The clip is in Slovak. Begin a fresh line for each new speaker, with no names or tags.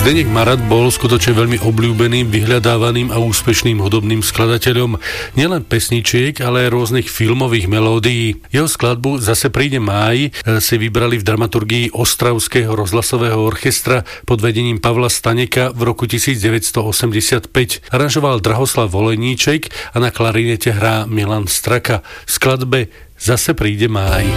Zdeněk Marat bol skutočne veľmi obľúbeným, vyhľadávaným a úspešným hudobným skladateľom nielen pesničiek, ale aj rôznych filmových melódií. Jeho skladbu Zase príde máj si vybrali v dramaturgii Ostravského rozhlasového orchestra pod vedením Pavla Staneka v roku 1985. Aranžoval Drahoslav Voleníček a na klarinete hrá Milan Straka. V skladbe Zase príde máj.